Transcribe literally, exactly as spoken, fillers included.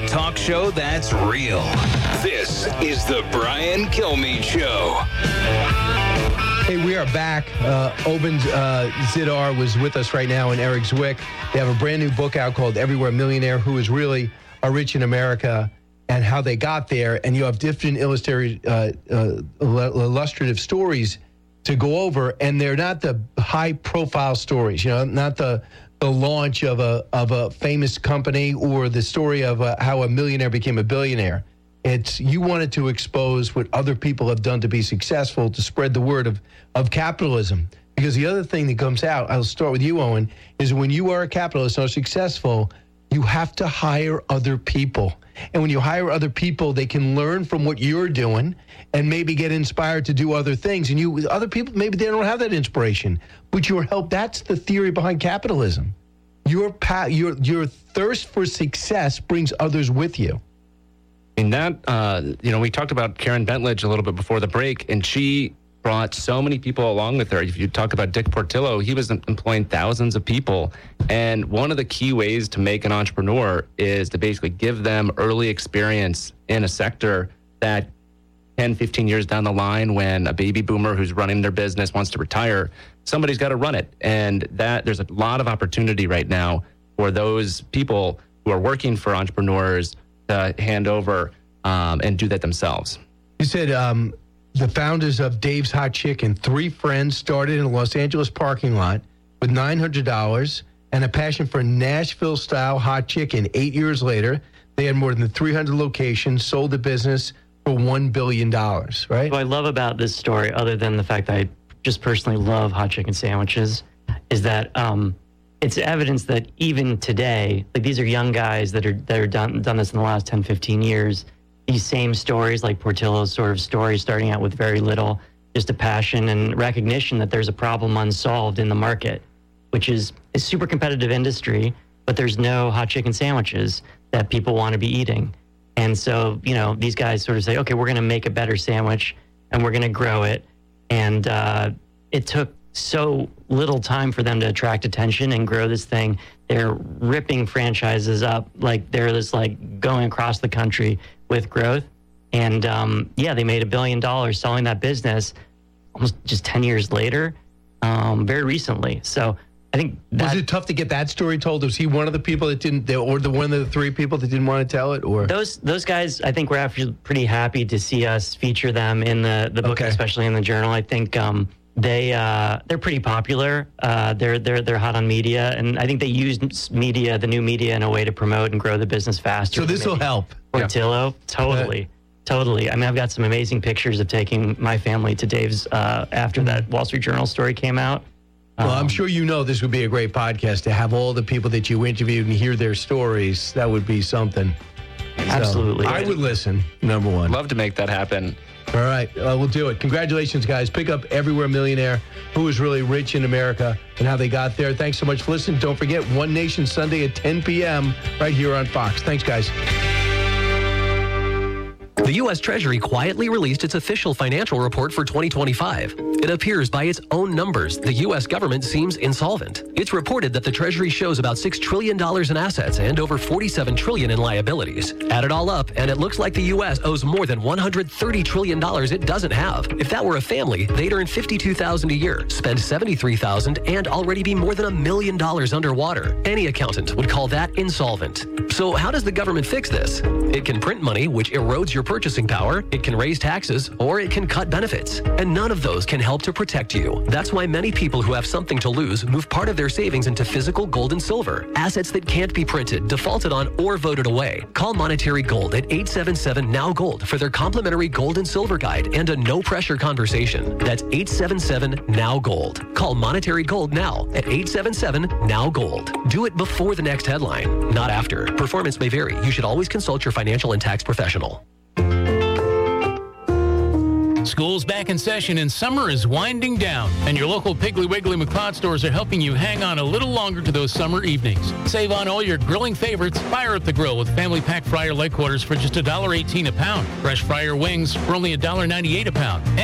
talk show that's real. This is the Brian Kilmeade Show. Hey, we are back. Uh, Oben uh, Zidar was with us right now, and Eric Zwick. They have a brand new book out called Everywhere Millionaire, Who is Really a Rich in America, and how they got there. And you have different illustrated, uh, uh, illustrative stories to go over, and they're not the high-profile stories. You know, not the the launch of a of a famous company or the story of a, how a millionaire became a billionaire. It's you wanted to expose what other people have done to be successful, to spread the word of, of capitalism. Because the other thing that comes out, I'll start with you, Owen, is when you are a capitalist or successful, you have to hire other people. And when you hire other people, they can learn from what you're doing and maybe get inspired to do other things. And you, other people, maybe they don't have that inspiration, but your help, that's the theory behind capitalism. Your, pa- your, your thirst for success brings others with you. And that, uh, you know, we talked about Karen Bentledge a little bit before the break, and she brought so many people along with her. If you talk about Dick Portillo, he was employing thousands of people. And one of the key ways to make an entrepreneur is to basically give them early experience in a sector that ten, fifteen years down the line, when a baby boomer who's running their business wants to retire, somebody's got to run it. And that there's a lot of opportunity right now for those people who are working for entrepreneurs to hand over um, and do that themselves. You said um, the founders of Dave's Hot Chicken, three friends, started in a Los Angeles parking lot with nine hundred dollars and a passion for Nashville-style hot chicken. Eight years later, they had more than three hundred locations, sold the business for one billion dollars, right? What I love about this story, other than the fact that I just personally love hot chicken sandwiches, is that um, it's evidence that even today, like these are young guys that are that are done done this in the last ten, fifteen years. These same stories, like Portillo's sort of story, starting out with very little, just a passion and recognition that there's a problem unsolved in the market, which is a super competitive industry, but there's no hot chicken sandwiches that people want to be eating. And so, you know, these guys sort of say, okay, we're going to make a better sandwich and we're going to grow it. And uh, it took so little time for them to attract attention and grow this thing. They're ripping franchises up, like they're just like going across the country with growth. And um, yeah, they made a billion dollars selling that business almost just ten years later, um, very recently. So I think that, was it tough to get that story told? Was he one of the people that didn't, or the one of the three people that didn't want to tell it? Or those those guys, I think, were actually pretty happy to see us feature them in the the book, okay. Especially in the journal. I think um, they uh, they're pretty popular. Uh, they're they're they're hot on media, and I think they used media, the new media, in a way to promote and grow the business faster. So this will help. Portillo, yeah. totally. Uh, Totally. I mean, I've got some amazing pictures of taking my family to Dave's uh, after that Wall Street Journal story came out. Well, um, I'm sure you know this would be a great podcast to have all the people that you interviewed and hear their stories. That would be something. Absolutely. So I would listen, number one. Love to make that happen. All right. Uh, we'll do it. Congratulations, guys. Pick up Everywhere Millionaire, Who is Really Rich in America, and how they got there. Thanks so much for listening. Don't forget, One Nation Sunday at ten p.m. right here on Fox. Thanks, guys. The U S Treasury quietly released its official financial report for twenty twenty-five. It appears by its own numbers, the U S government seems insolvent. It's reported that the Treasury shows about six trillion dollars in assets and over forty-seven trillion dollars in liabilities. Add it all up, and it looks like the U S owes more than one hundred thirty trillion dollars it doesn't have. If that were a family, they'd earn fifty-two thousand dollars a year, spend seventy-three thousand dollars, and already be more than a million dollars underwater. Any accountant would call that insolvent. So how does the government fix this? It can print money, which erodes your purchasing power, it can raise taxes, or it can cut benefits. And none of those can help to protect you. That's why many people who have something to lose move part of their savings into physical gold and silver, assets that can't be printed, defaulted on, or voted away. Call Monetary Gold at eight seven seven, N O W Gold for their complimentary gold and silver guide and a no-pressure conversation. That's eight seven seven, N O W Gold. Call Monetary Gold now at eight seven seven, N O W Gold. Do it before the next headline, not after. Performance may vary. You should always consult your financial and tax professional. School's back in session and summer is winding down, and your local Piggly Wiggly McLeod stores are helping you hang on a little longer to those summer evenings. Save on all your grilling favorites. Fire at the Grill with family pack fryer leg quarters for just one dollar eighteen a pound. Fresh fryer wings for only one dollar ninety-eight a pound.